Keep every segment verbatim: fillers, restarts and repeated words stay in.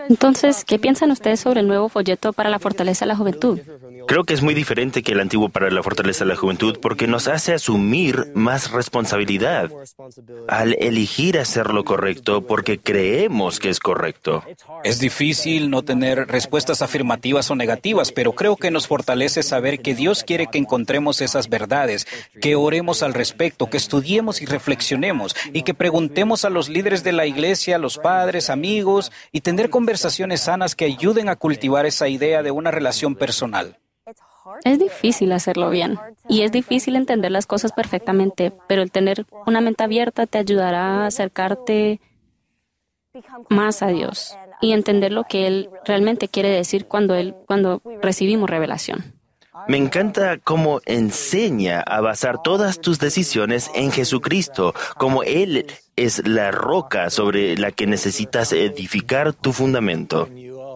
Entonces, ¿qué piensan ustedes sobre el nuevo folleto para la fortaleza de la juventud? Creo que es muy diferente que el antiguo para la fortaleza de la juventud porque nos hace asumir más responsabilidad al elegir hacer lo correcto porque creemos que es correcto. Es difícil no tener respuestas afirmativas o negativas, pero creo que nos fortalece saber que Dios quiere que encontremos esas verdades, que oremos al respecto, que estudiemos y reflexionemos y que preguntemos a los líderes de la iglesia, a los padres, amigos y tener conversaciones sanas que ayuden a cultivar esa idea de una relación personal. Es difícil hacerlo bien y es difícil entender las cosas perfectamente, pero el tener una mente abierta te ayudará a acercarte más a Dios y entender lo que Él realmente quiere decir cuando, él, cuando recibimos revelación. Me encanta cómo enseña a basar todas tus decisiones en Jesucristo, como Él es la roca sobre la que necesitas edificar tu fundamento.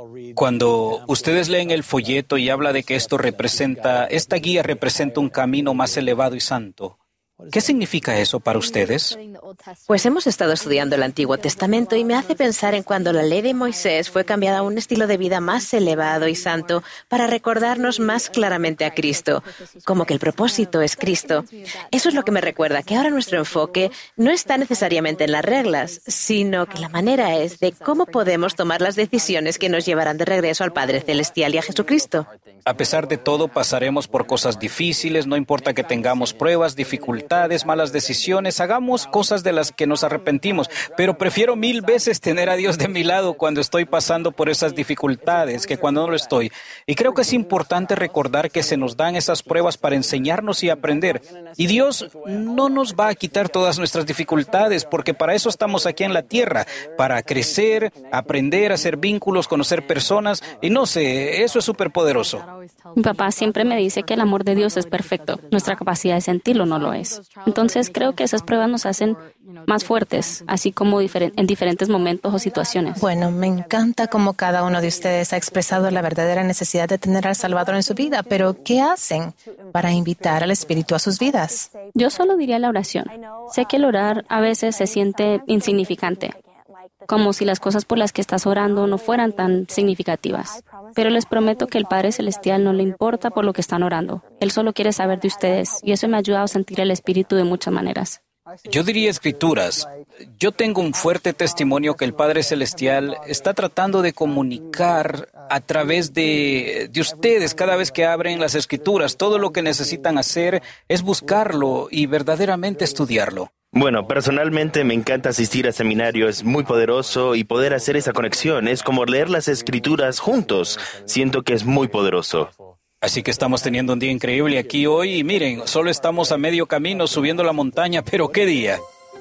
Cuando ustedes leen el folleto y habla de que esto representa, esta guía representa un camino más elevado y santo, ¿qué significa eso para ustedes? Pues hemos estado estudiando el Antiguo Testamento y me hace pensar en cuando la ley de Moisés fue cambiada a un estilo de vida más elevado y santo para recordarnos más claramente a Cristo, como que el propósito es Cristo. Eso es lo que me recuerda que ahora nuestro enfoque no está necesariamente en las reglas, sino que la manera es de cómo podemos tomar las decisiones que nos llevarán de regreso al Padre Celestial y a Jesucristo. A pesar de todo, pasaremos por cosas difíciles, no importa que tengamos pruebas, dificultades, malas decisiones, hagamos cosas de las que nos arrepentimos, pero prefiero mil veces tener a Dios de mi lado cuando estoy pasando por esas dificultades que cuando no lo estoy. Y creo que es importante recordar que se nos dan esas pruebas para enseñarnos y aprender. Y Dios no nos va a quitar todas nuestras dificultades, porque para eso estamos aquí en la tierra, para crecer, aprender, hacer vínculos, conocer personas, y no sé, eso es súper poderoso. Mi papá siempre me dice que el amor de Dios es perfecto. Nuestra capacidad de sentirlo no lo es. Entonces creo que esas pruebas nos hacen más fuertes, así como diferen- en diferentes momentos o situaciones. Bueno, me encanta cómo cada uno de ustedes ha expresado la verdadera necesidad de tener al Salvador en su vida, pero ¿qué hacen para invitar al Espíritu a sus vidas? Yo solo diría la oración. Sé que el orar a veces se siente insignificante, como si las cosas por las que estás orando no fueran tan significativas. Pero les prometo que el Padre Celestial no le importa por lo que están orando. Él solo quiere saber de ustedes y eso me ha ayudado a sentir el Espíritu de muchas maneras. Yo diría escrituras. Yo tengo un fuerte testimonio que el Padre Celestial está tratando de comunicar a través de, de ustedes cada vez que abren las escrituras. Todo lo que necesitan hacer es buscarlo y verdaderamente estudiarlo. Bueno, personalmente me encanta asistir a seminarios, es muy poderoso y poder hacer esa conexión. Es como leer las escrituras juntos. Siento que es muy poderoso. Así que estamos teniendo un día increíble aquí hoy y miren, solo estamos a medio camino subiendo la montaña, pero qué día.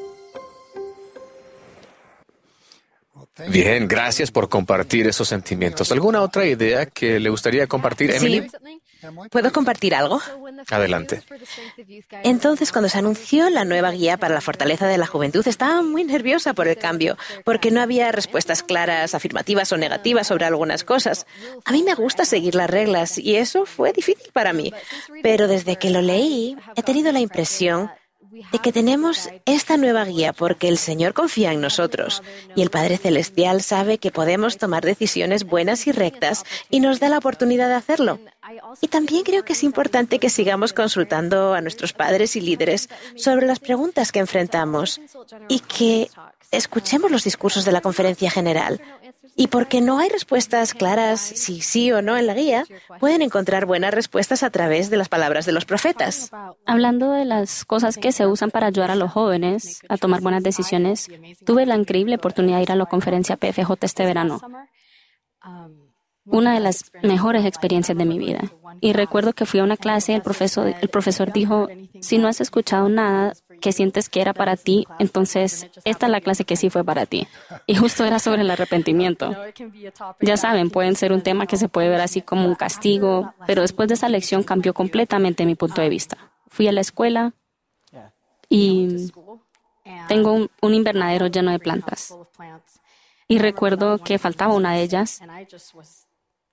Bien, gracias por compartir esos sentimientos. ¿Alguna otra idea que le gustaría compartir, Emily? Sí. ¿Puedo compartir algo? Adelante. Entonces, cuando se anunció la nueva guía para la fortaleza de la juventud, estaba muy nerviosa por el cambio, porque no había respuestas claras, afirmativas o negativas sobre algunas cosas. A mí me gusta seguir las reglas y eso fue difícil para mí. Pero desde que lo leí, he tenido la impresión de que tenemos esta nueva guía porque el Señor confía en nosotros y el Padre Celestial sabe que podemos tomar decisiones buenas y rectas y nos da la oportunidad de hacerlo. Y también creo que es importante que sigamos consultando a nuestros padres y líderes sobre las preguntas que enfrentamos y que escuchemos los discursos de la conferencia general. Y porque no hay respuestas claras si sí o no en la guía, pueden encontrar buenas respuestas a través de las palabras de los profetas. Hablando de las cosas que se usan para ayudar a los jóvenes a tomar buenas decisiones, tuve la increíble oportunidad de ir a la conferencia P F J este verano. Una de las mejores experiencias de mi vida. Y recuerdo que fui a una clase y el profesor, el profesor dijo, si no has escuchado nada que sientes que era para ti, entonces esta es la clase que sí fue para ti. Y justo era sobre el arrepentimiento. Ya saben, pueden ser un tema que se puede ver así como un castigo, pero después de esa lección cambió completamente mi punto de vista. Fui a la escuela y tengo un, un invernadero lleno de plantas. Y recuerdo que faltaba una de ellas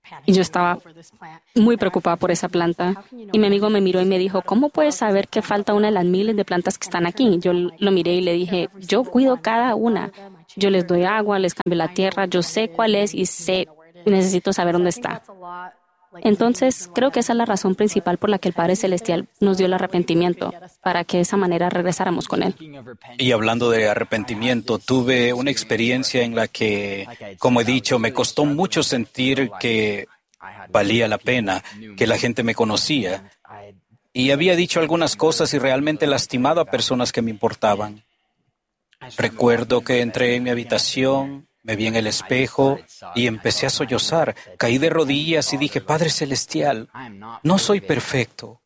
Y yo estaba muy preocupada por esa planta. Y mi amigo me miró y me dijo, ¿cómo puedes saber que falta una de las miles de plantas que están aquí? Yo lo miré y le dije, yo cuido cada una. Yo les doy agua, les cambio la tierra, yo sé cuál es y sé, y necesito saber dónde está. Entonces, creo que esa es la razón principal por la que el Padre Celestial nos dio el arrepentimiento, para que de esa manera regresáramos con Él. Y hablando de arrepentimiento, tuve una experiencia en la que, como he dicho, me costó mucho sentir que valía la pena, que la gente me conocía. Y había dicho algunas cosas y realmente lastimado a personas que me importaban. Recuerdo que entré en mi habitación, me vi en el espejo y empecé a sollozar. Caí de rodillas y dije, Padre Celestial, no soy perfecto.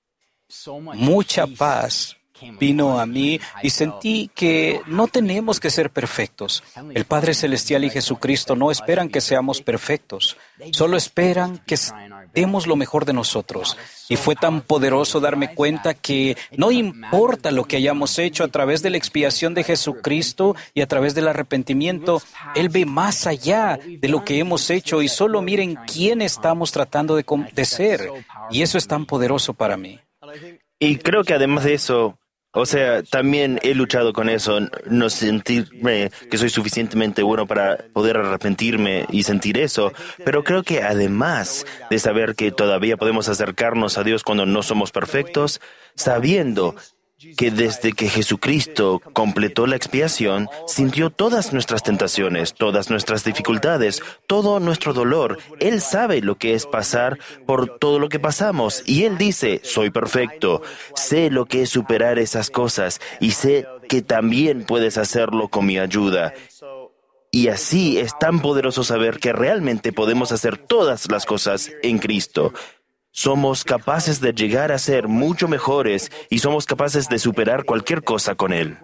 Mucha paz vino a mí y sentí que no tenemos que ser perfectos. El Padre Celestial y Jesucristo no esperan que seamos perfectos, solo esperan que demos lo mejor de nosotros. Y fue tan poderoso darme cuenta que no importa lo que hayamos hecho a través de la expiación de Jesucristo y a través del arrepentimiento, Él ve más allá de lo que hemos hecho y solo miren quién estamos tratando de, de ser. Y eso es tan poderoso para mí. Y creo que además de eso, o sea, también he luchado con eso, no sentirme que soy suficientemente bueno para poder arrepentirme y sentir eso, pero creo que además de saber que todavía podemos acercarnos a Dios cuando no somos perfectos, sabiendo que desde que Jesucristo completó la expiación, sintió todas nuestras tentaciones, todas nuestras dificultades, todo nuestro dolor. Él sabe lo que es pasar por todo lo que pasamos. Y Él dice, soy perfecto, sé lo que es superar esas cosas y sé que también puedes hacerlo con mi ayuda. Y así es tan poderoso saber que realmente podemos hacer todas las cosas en Cristo. Somos capaces de llegar a ser mucho mejores y somos capaces de superar cualquier cosa con Él.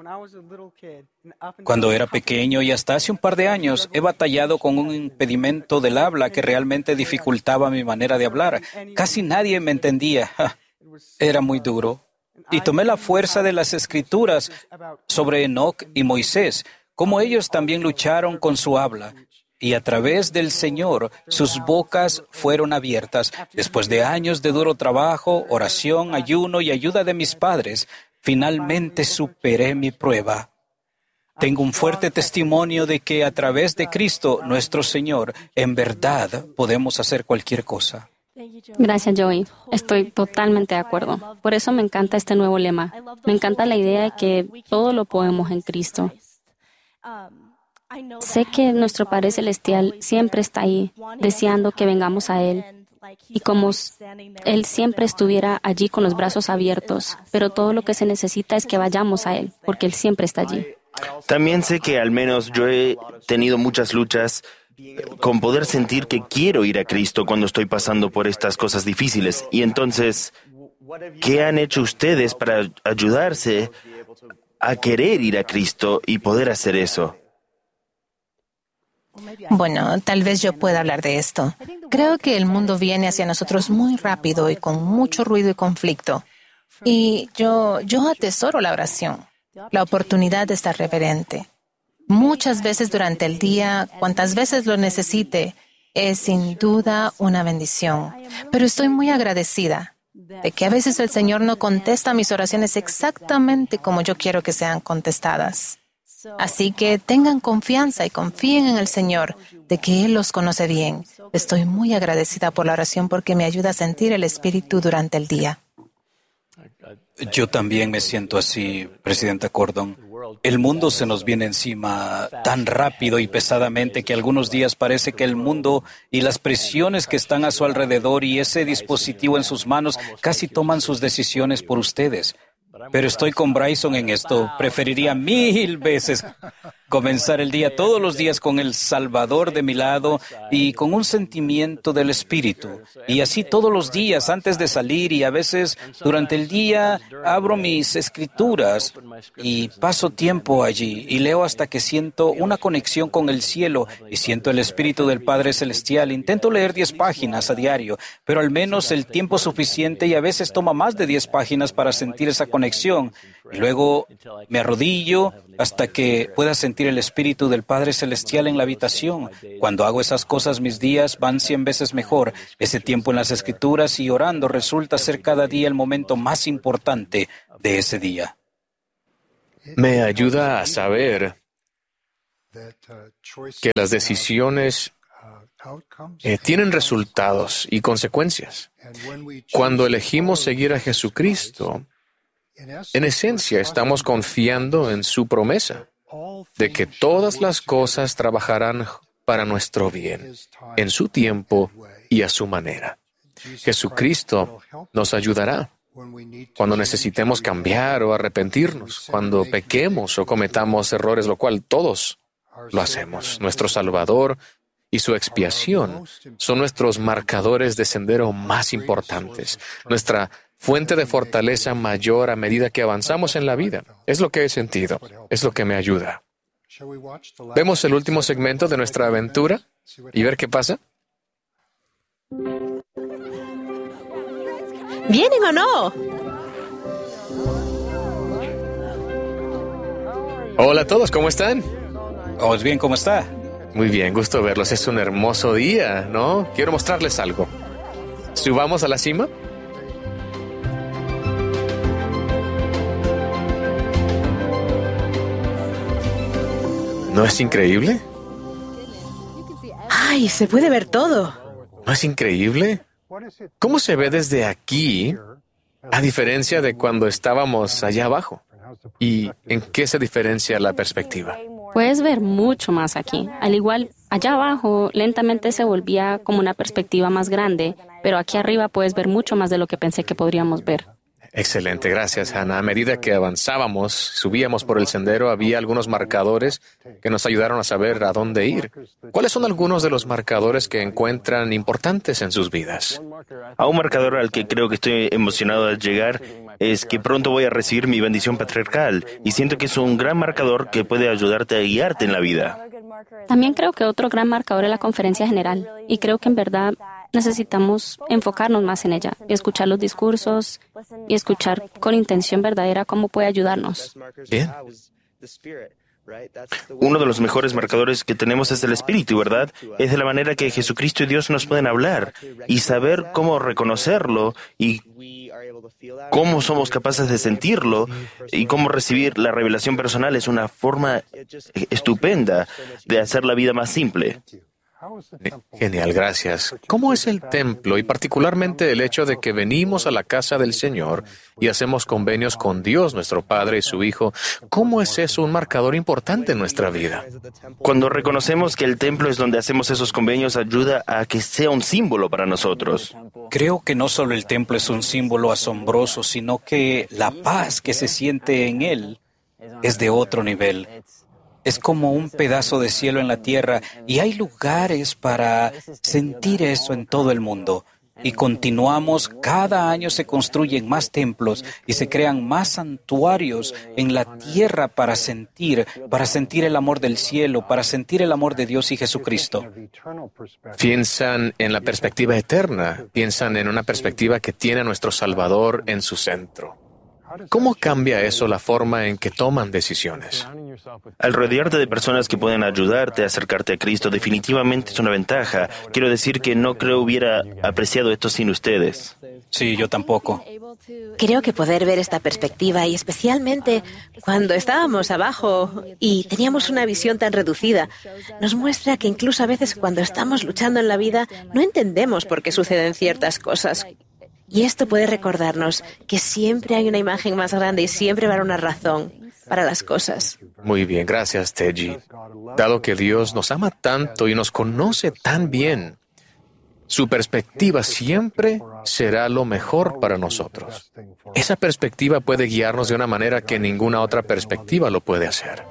Cuando era pequeño y hasta hace un par de años, he batallado con un impedimento del habla que realmente dificultaba mi manera de hablar. Casi nadie me entendía. Era muy duro. Y tomé la fuerza de las Escrituras sobre Enoc y Moisés, como ellos también lucharon con su habla. Y a través del Señor, sus bocas fueron abiertas. Después de años de duro trabajo, oración, ayuno y ayuda de mis padres, finalmente superé mi prueba. Tengo un fuerte testimonio de que a través de Cristo, nuestro Señor, en verdad podemos hacer cualquier cosa. Gracias, Joey. Estoy totalmente de acuerdo. Por eso me encanta este nuevo lema. Me encanta la idea de que todo lo podemos en Cristo. Sé que nuestro Padre Celestial siempre está ahí, deseando que vengamos a Él, y como Él siempre estuviera allí con los brazos abiertos, pero todo lo que se necesita es que vayamos a Él, porque Él siempre está allí. También sé que al menos yo he tenido muchas luchas con poder sentir que quiero ir a Cristo cuando estoy pasando por estas cosas difíciles. Y entonces, ¿qué han hecho ustedes para ayudarse a querer ir a Cristo y poder hacer eso? Bueno, tal vez yo pueda hablar de esto. Creo que el mundo viene hacia nosotros muy rápido y con mucho ruido y conflicto. Y yo, yo atesoro la oración, la oportunidad de estar reverente. Muchas veces durante el día, cuantas veces lo necesite, es sin duda una bendición. Pero estoy muy agradecida de que a veces el Señor no contesta mis oraciones exactamente como yo quiero que sean contestadas. Así que tengan confianza y confíen en el Señor, de que Él los conoce bien. Estoy muy agradecida por la oración porque me ayuda a sentir el Espíritu durante el día. Yo también me siento así, Presidenta Cordon. El mundo se nos viene encima tan rápido y pesadamente que algunos días parece que el mundo y las presiones que están a su alrededor y ese dispositivo en sus manos casi toman sus decisiones por ustedes. Pero estoy con Bryson en esto. Preferiría mil veces comenzar el día todos los días con el Salvador de mi lado y con un sentimiento del Espíritu. Y así todos los días antes de salir y a veces durante el día abro mis escrituras y paso tiempo allí y leo hasta que siento una conexión con el cielo y siento el Espíritu del Padre Celestial. Intento leer diez páginas a diario, pero al menos el tiempo suficiente y a veces toma más de diez páginas para sentir esa conexión. Y luego me arrodillo hasta que pueda sentir el Espíritu del Padre Celestial en la habitación. Cuando hago esas cosas, mis días van cien veces mejor. Ese tiempo en las Escrituras y orando resulta ser cada día el momento más importante de ese día. Me ayuda a saber que las decisiones eh, tienen resultados y consecuencias. Cuando elegimos seguir a Jesucristo, en esencia estamos confiando en su promesa de que todas las cosas trabajarán para nuestro bien, en su tiempo y a su manera. Jesucristo nos ayudará cuando necesitemos cambiar o arrepentirnos, cuando pequemos o cometamos errores, lo cual todos lo hacemos. Nuestro Salvador y su expiación son nuestros marcadores de sendero más importantes, nuestra fuente de fortaleza mayor a medida que avanzamos en la vida. Es lo que he sentido, es lo que me ayuda. ¿Vemos el último segmento de nuestra aventura y ver qué pasa? ¿Vienen o no? Hola a todos, ¿cómo están? ¿Vamos bien? ¿Cómo está? Muy bien, gusto verlos. Es un hermoso día, ¿no? Quiero mostrarles algo. ¿Subamos a la cima? ¿No es increíble? ¡Ay, se puede ver todo! ¿No es increíble? ¿Cómo se ve desde aquí, a diferencia de cuando estábamos allá abajo? ¿Y en qué se diferencia la perspectiva? Puedes ver mucho más aquí. Al igual, allá abajo lentamente se volvía como una perspectiva más grande, pero aquí arriba puedes ver mucho más de lo que pensé que podríamos ver. Excelente, gracias, Hannah. A medida que avanzábamos, subíamos por el sendero, había algunos marcadores que nos ayudaron a saber a dónde ir. ¿Cuáles son algunos de los marcadores que encuentran importantes en sus vidas? A un marcador al que creo que estoy emocionado al llegar es que pronto voy a recibir mi bendición patriarcal y siento que es un gran marcador que puede ayudarte a guiarte en la vida. También creo que otro gran marcador es la conferencia general y creo que en verdad necesitamos enfocarnos más en ella y escuchar los discursos y escuchar con intención verdadera cómo puede ayudarnos. Bien. Uno de los mejores marcadores que tenemos es el Espíritu, ¿verdad? Es de la manera que Jesucristo y Dios nos pueden hablar y saber cómo reconocerlo y cómo somos capaces de sentirlo y cómo recibir la revelación personal es una forma estupenda de hacer la vida más simple. Genial, gracias. ¿Cómo es el templo y particularmente el hecho de que venimos a la casa del Señor y hacemos convenios con Dios, nuestro Padre y su Hijo? ¿Cómo es eso un marcador importante en nuestra vida? Cuando reconocemos que el templo es donde hacemos esos convenios, ayuda a que sea un símbolo para nosotros. Creo que no solo el templo es un símbolo asombroso, sino que la paz que se siente en él es de otro nivel. Es como un pedazo de cielo en la tierra y hay lugares para sentir eso en todo el mundo. Y continuamos, cada año se construyen más templos y se crean más santuarios en la tierra para sentir, para sentir el amor del cielo, para sentir el amor de Dios y Jesucristo. Piensan en la perspectiva eterna, piensan en una perspectiva que tiene a nuestro Salvador en su centro. ¿Cómo cambia eso la forma en que toman decisiones? Al rodearte de personas que pueden ayudarte a acercarte a Cristo, definitivamente es una ventaja. Quiero decir que no creo hubiera apreciado esto sin ustedes. Sí, yo tampoco. Creo que poder ver esta perspectiva, y especialmente cuando estábamos abajo y teníamos una visión tan reducida, nos muestra que incluso a veces cuando estamos luchando en la vida no entendemos por qué suceden ciertas cosas. Y esto puede recordarnos que siempre hay una imagen más grande y siempre va a haber una razón para las cosas. Muy bien, gracias, Teji. Dado que Dios nos ama tanto y nos conoce tan bien, su perspectiva siempre será lo mejor para nosotros. Esa perspectiva puede guiarnos de una manera que ninguna otra perspectiva lo puede hacer.